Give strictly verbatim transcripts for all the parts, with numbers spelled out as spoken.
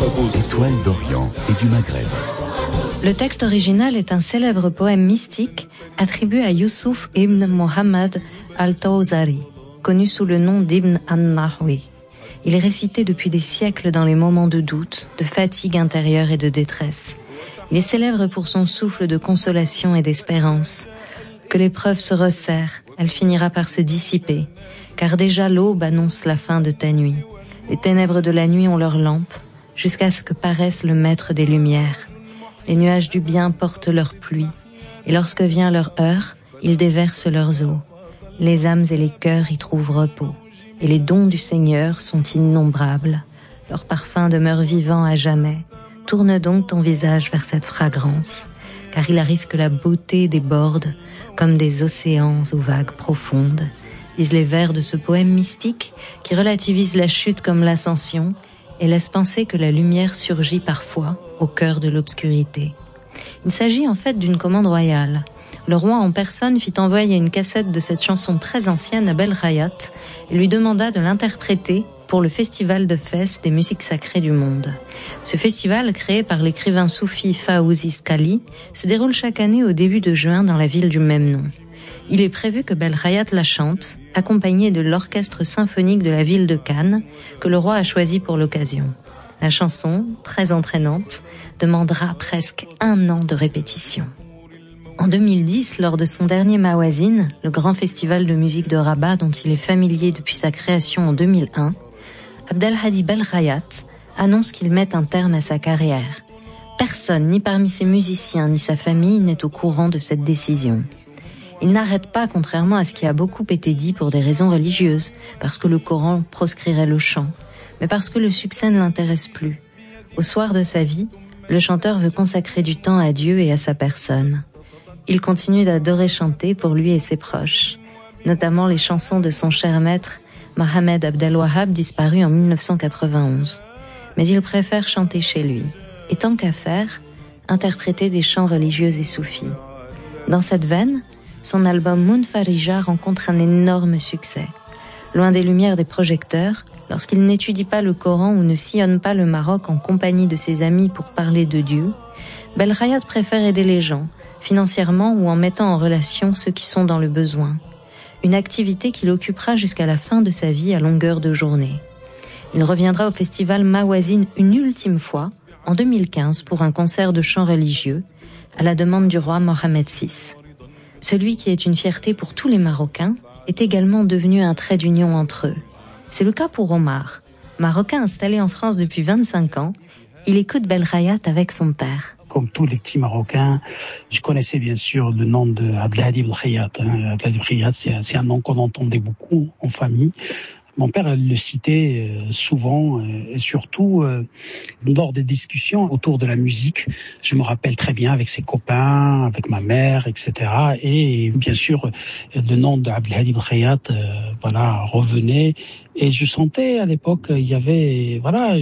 Étoile d'Orient et du Maghreb. Le texte original est un célèbre poème mystique attribué à Youssouf ibn Mohammed al-Tawzari, connu sous le nom d'Ibn an-Nahwi. Il est récité depuis des siècles dans les moments de doute, de fatigue intérieure et de détresse. Il est célèbre pour son souffle de consolation et d'espérance. Que l'épreuve se resserre, elle finira par se dissiper, car déjà l'aube annonce la fin de ta nuit. Les ténèbres de la nuit ont leurs lampes, jusqu'à ce que paraisse le maître des lumières. Les nuages du bien portent leur pluie, et lorsque vient leur heure, ils déversent leurs eaux. Les âmes et les cœurs y trouvent repos, et les dons du Seigneur sont innombrables. Leur parfum demeure vivant à jamais. Tourne donc ton visage vers cette fragrance, car il arrive que la beauté déborde comme des océans aux vagues profondes, disent les vers de ce poème mystique qui relativise la chute comme l'ascension et laisse penser que la lumière surgit parfois au cœur de l'obscurité. Il s'agit en fait d'une commande royale. Le roi en personne fit envoyer une cassette de cette chanson très ancienne à Belrayat et lui demanda de l'interpréter pour le festival de Fès des musiques sacrées du monde. Ce festival, créé par l'écrivain soufi Fawzi Skali, se déroule chaque année au début de juin dans la ville du même nom. Il est prévu que Belrayat la chante, accompagné de l'orchestre symphonique de la ville de Cannes, que le roi a choisi pour l'occasion. La chanson, très entraînante, demandera presque un an de répétition. En deux mille dix, lors de son dernier Mawazine, le grand festival de musique de Rabat dont il est familier depuis sa création en deux mille un, Abdelhadi Belrayat annonce qu'il met un terme à sa carrière. Personne, ni parmi ses musiciens, ni sa famille, n'est au courant de cette décision. Il n'arrête pas, contrairement à ce qui a beaucoup été dit pour des raisons religieuses, parce que le Coran proscrirait le chant, mais parce que le succès ne l'intéresse plus. Au soir de sa vie, le chanteur veut consacrer du temps à Dieu et à sa personne. Il continue d'adorer chanter pour lui et ses proches, notamment les chansons de son cher maître, Mohamed Abdel Wahab, disparu en dix-neuf cent quatre-vingt-onze. Mais il préfère chanter chez lui, et tant qu'à faire, interpréter des chants religieux et soufis. Dans cette veine, son album Munfarija rencontre un énorme succès. Loin des lumières des projecteurs, lorsqu'il n'étudie pas le Coran ou ne sillonne pas le Maroc en compagnie de ses amis pour parler de Dieu, Belrayat préfère aider les gens, financièrement ou en mettant en relation ceux qui sont dans le besoin. Une activité qui l'occupera jusqu'à la fin de sa vie à longueur de journée. Il reviendra au festival Mawazine une ultime fois, en deux mille quinze, pour un concert de chant religieux, à la demande du roi Mohamed six. Celui qui est une fierté pour tous les Marocains est également devenu un trait d'union entre eux. C'est le cas pour Omar. Marocain installé en France depuis vingt-cinq ans, il écoute Belrayat avec son père. Comme tous les petits Marocains, je connaissais bien sûr le nom de Abdelhadi Belrayat. Hein. Abdelhadi Belrayat, c'est, c'est un nom qu'on entendait beaucoup en famille. Mon père le citait souvent, et surtout lors des discussions autour de la musique. Je me rappelle très bien avec ses copains, avec ma mère, et cetera. Et bien sûr, le nom d'Abdelhadi Belrayat, voilà, revenait. Et je sentais à l'époque, il y avait, voilà,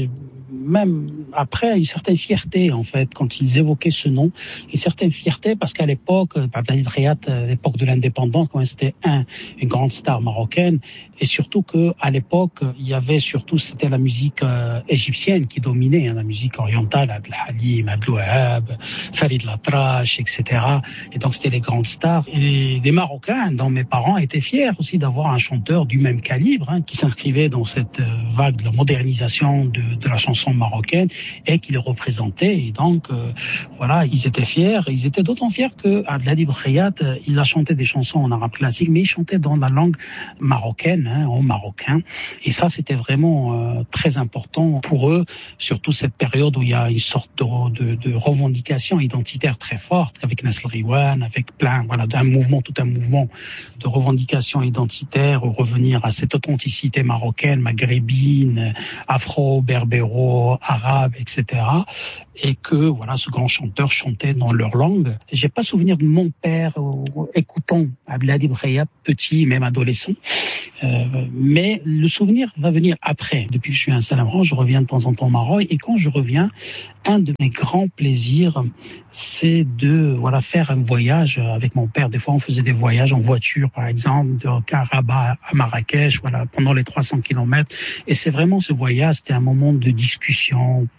même après une certaine fierté en fait quand ils évoquaient ce nom, une certaine fierté parce qu'à l'époque, Abdelhadi Belrayat, à l'époque de l'indépendance, quand c'était un une grande star marocaine, et surtout que à l'époque il y avait surtout c'était la musique euh, égyptienne qui dominait, hein, la musique orientale, Abdel Halim, Abdel Wahab, Farid Latrache, et cetera. Et donc c'était les grandes stars. Et les Marocains, dont mes parents, étaient fiers aussi d'avoir un chanteur du même calibre, hein, qui s'inscrivait dans cette vague de la modernisation de, de la chanson marocaine et qui les représentait. Et donc euh, voilà, ils étaient fiers. Ils étaient d'autant fiers que Abdelhadi Belrayat, il a chanté des chansons en arabe classique, mais il chantait dans la langue marocaine, hein, en marocain. Et ça, c'était vraiment euh, très important pour eux, surtout cette période où il y a une sorte de, de, de revendication identitaire très forte, avec Nasl Riwan, avec plein, voilà, d'un mouvement, tout un mouvement de revendication identitaire, ou revenir à cette authenticité marocaine, maghrébine, afro, berbéro, arabe, et cetera. Et que, voilà, ce grand chanteur chantait dans leur langue. J'ai pas souvenir de mon père euh, écoutant Abdelhadi Belrayat, petit, même adolescent. Euh, mais le souvenir va venir après. Depuis que je suis installé en France, je reviens de temps en temps au Maroc. Et quand je reviens, un de mes grands plaisirs, c'est de, voilà, faire un voyage avec mon père. Des fois, on faisait des voyages en voiture, par exemple, de Rabat à Marrakech, voilà, pendant les trois cents kilomètres. Et c'est vraiment ce voyage, c'était un moment de discussion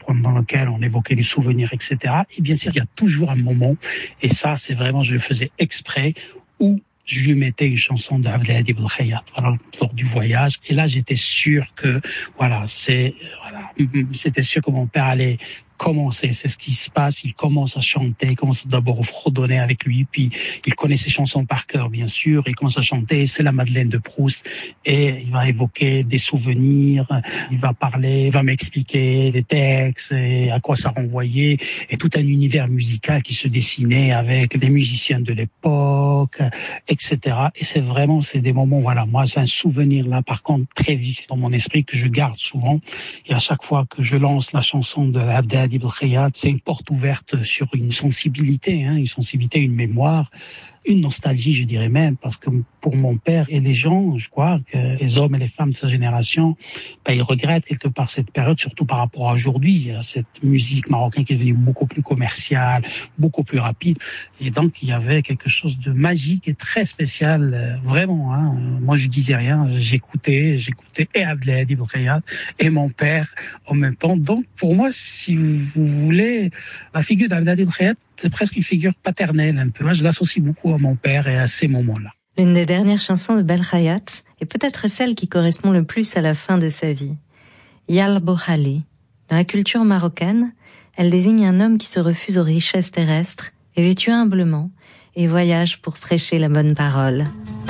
pendant lequel on évoquait les souvenirs, et cetera. Et bien sûr, il y a toujours un moment, et ça, c'est vraiment, je le faisais exprès, où je lui mettais une chanson de Abdelhadi Bel Khayat, voilà, lors du voyage. Et là, j'étais sûr que, voilà, c'est, voilà, c'était sûr que mon père allait commencer, c'est ce qui se passe, il commence à chanter, il commence d'abord à fredonner avec lui, puis il connaît ses chansons par cœur, bien sûr, il commence à chanter, c'est la Madeleine de Proust, et il va évoquer des souvenirs, il va parler, il va m'expliquer des textes, et à quoi ça renvoyait, et tout un univers musical qui se dessinait avec des musiciens de l'époque, et cetera. Et c'est vraiment, c'est des moments, voilà, moi, c'est un souvenir là, par contre, très vif dans mon esprit que je garde souvent, et à chaque fois que je lance la chanson de Abdelhadi Bel Khayat, c'est une porte ouverte sur une sensibilité, hein, une sensibilité, une mémoire, une nostalgie, je dirais même, parce que pour mon père et les gens, je crois que les hommes et les femmes de sa génération, ben, ils regrettent quelque part cette période, surtout par rapport à aujourd'hui, à cette musique marocaine qui est devenue beaucoup plus commerciale, beaucoup plus rapide. Et donc, il y avait quelque chose de magique et très spécial, vraiment. Hein. Moi, je disais rien, j'écoutais, j'écoutais et Abdelhadi Bel Khayat et mon père en même temps. Donc, pour moi, si vous voulez, la figure d'Abdelhadi Bel Khayat, c'est presque une figure paternelle un peu. Moi, je l'associe beaucoup à mon père et à ces moments-là. L'une des dernières chansons de Bel Khayat est peut-être celle qui correspond le plus à la fin de sa vie. Yal Bohali. Dans la culture marocaine, elle désigne un homme qui se refuse aux richesses terrestres, est vêtu humblement et voyage pour prêcher la bonne parole.